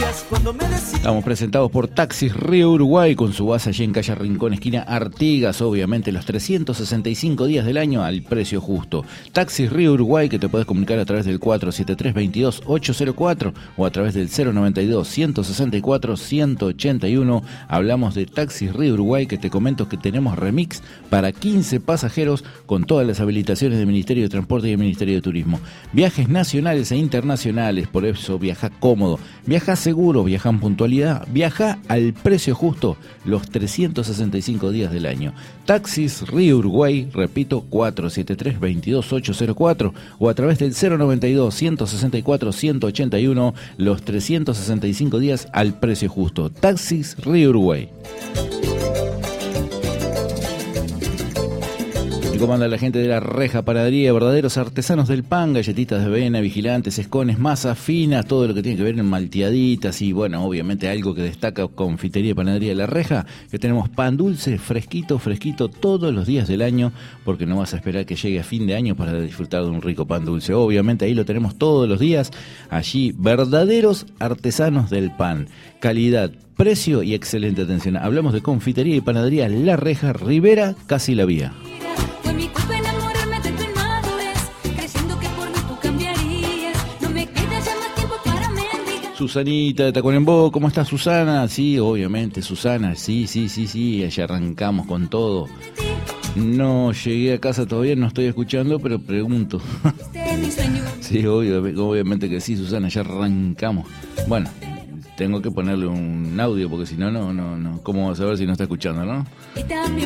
Estamos presentados por Taxis Río Uruguay, con su base allí en calle Rincón, esquina Artigas. Obviamente los 365 días del año al precio justo. Taxis Río Uruguay, que te puedes comunicar a través del 473-22-804 o a través del 092-164-181. Hablamos de Taxis Río Uruguay, que te comento que tenemos remix para 15 pasajeros con todas las habilitaciones del Ministerio de Transporte y del Ministerio de Turismo. Viajes nacionales e internacionales, por eso viaja cómodo, viaja seguro, viaja en puntualidad, viaja al precio justo los 365 días del año. Taxis Río Uruguay, repito, 473-22804 o a través del 092-164-181, los 365 días al precio justo. Taxis Río Uruguay. ¿Cómo anda la gente de La Reja Panadería? Verdaderos artesanos del pan, galletitas de avena, vigilantes, escones, masas finas, todo lo que tiene que ver en malteaditas y bueno, obviamente algo que destaca Confitería y Panadería de La Reja, que tenemos pan dulce, fresquito, todos los días del año, porque no vas a esperar que llegue a fin de año para disfrutar de un rico pan dulce. Obviamente ahí lo tenemos todos los días, allí, verdaderos artesanos del pan, calidad, precio y excelente atención. Hablamos de Confitería y Panadería La Reja, Rivera, casi la vía. Susanita de Tacuarembó, ¿cómo está Susana? Sí, obviamente, Susana, sí, allá arrancamos con todo. No llegué a casa todavía, no estoy escuchando, pero pregunto. Sí, obviamente que sí, Susana, ya arrancamos. Bueno, tengo que ponerle un audio porque si no, ¿cómo vas a ver si no está escuchando, no?